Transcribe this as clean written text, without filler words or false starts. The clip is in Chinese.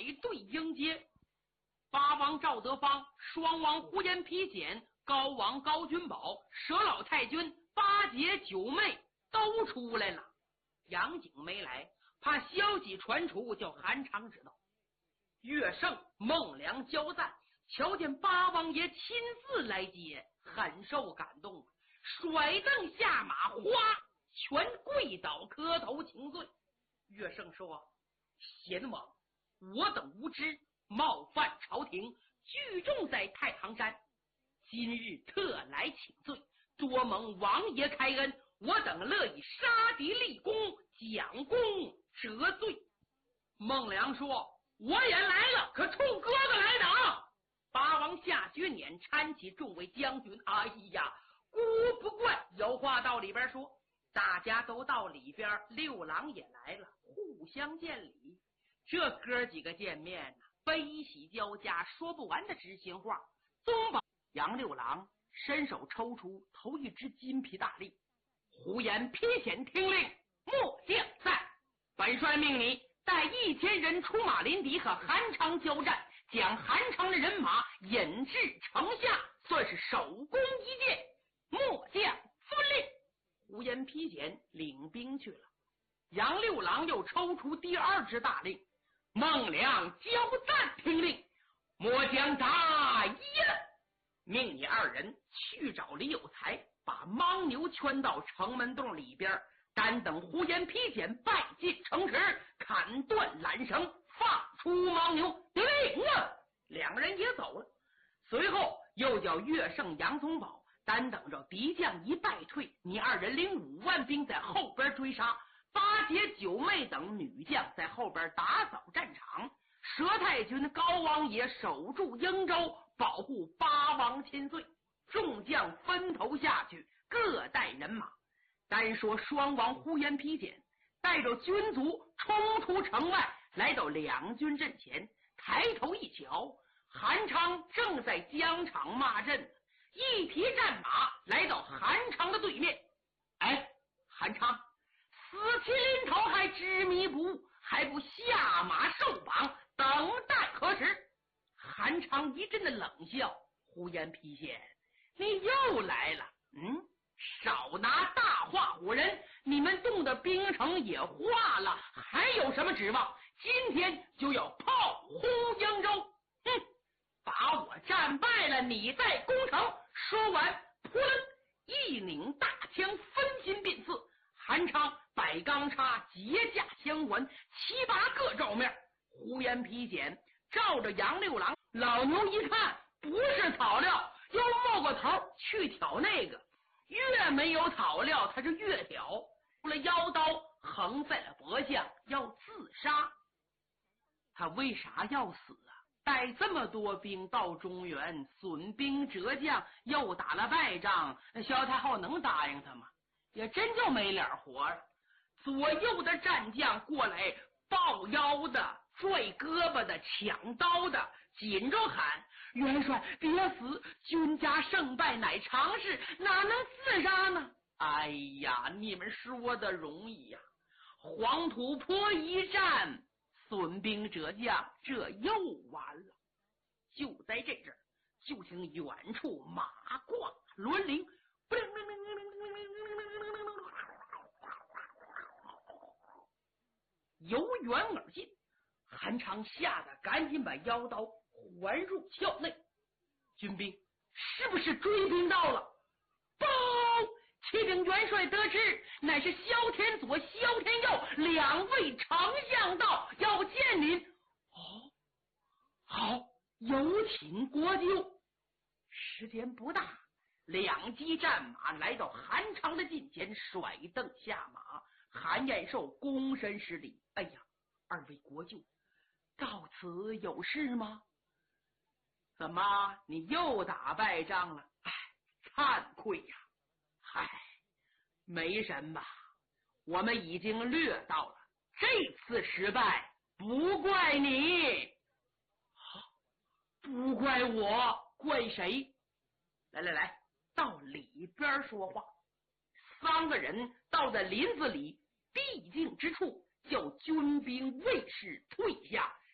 队迎接。八王赵德芳、双王胡延丕简、高王高君宝、佘老太君、八姐九妹都出来了。杨景没来，怕消息传出，叫韩昌知道。岳胜、孟良交赞，瞧见八王爷亲自来接，很受感动，甩凳下马，哗，全跪倒磕头请罪。岳胜说：贤王，我等无知，冒犯朝廷，聚众在太行山，今日特来请罪，多蒙王爷开恩，我等乐意杀敌立功，奖功折罪。孟良说：我也来了，可冲哥哥来的啊！八王夏学年搀起众位将军，哎呀，孤不怪。有话到里边说，大家都到里边，六郎也来了，互相见礼。这哥几个见面悲喜交加，说不完的知心话。宗保杨六郎伸手抽出头一只金皮大令，胡延丕显听令，末将在，本帅命你带1000人出马临敌，和韩昌交战，将韩昌的人马引至城下，算是首功一件。末将遵令。胡延丕简领兵去了。杨六郎又抽出第2支大令，孟良交赞听令，末将答一了，命你2人去找李有才，把牦牛圈到城门洞里边，单等胡延丕简败进城池，砍断缆绳，放出牦牛。得令了，2人也走了。随后又叫岳胜、杨宗保单等着敌将一败退，你2人领5万兵在后边追杀，八姐九妹等女将在后边打扫战场，佘太君、高王爷守住英州，保护八王千岁。众将分头下去，各带人马。单说双王胡延丕简带着军卒冲出城外，来到两军阵前，抬头一瞧，韩昌正在疆场骂阵，一匹战马来到韩昌的对面。哎，韩昌，死期临头还执迷不悟，还不下马受绑，等待何时？韩昌一阵的冷笑，胡延丕显，你又来了。少拿大话唬人，你们动的兵城也化了，还有什么指望？今天就要炮轰英州。把我战败了，你再攻城。说完，扑棱一拧大枪，分心便刺。韩昌摆钢叉，结架相还，7、8个照面。胡延丕简照着杨六郎，老牛一看不是草料，又冒过头去挑那个，越没有草料他就越挑，出了腰刀横在了脖项，要自杀。他为啥要死啊？带这么多兵到中原，损兵折将，又打了败仗，萧太后能答应他吗？也真就没脸活了。左右的战将过来，抱腰的、拽胳膊的、抢刀的，紧着喊：元帅别死，军家胜败乃常事，哪能自杀呢？哎呀，你们说的容易呀！黄土坡一战，损兵折将，这又完了。就在这阵儿，就听远处马挂轮铃，由远而近。韩昌吓得赶紧把腰刀还入鞘内。军兵是不是追兵到了？报！启禀元帅得知，乃是萧天佐、萧天佑2位丞相到，要见您。好，有请国舅。时间不大，2骑战马来到韩昌的近前，甩蹬下马。韩延寿躬身施礼：哎呀，2位国舅，到此有事吗？怎么你又打败仗了？惭愧呀！没什么，我们已经略到了，这次失败不怪你。不怪我，怪谁？来，到里边说话。3个人到在林子里僻静之处，叫军兵卫士退下，